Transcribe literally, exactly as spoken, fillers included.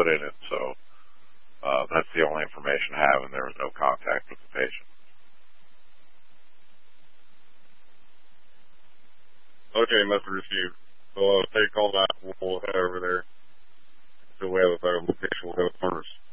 put in it. So uh, that's the only information I have, and there was no contact with the patient. Okay, message received. So uh, take call that. We'll head over there. So we have a better location. We'll go first.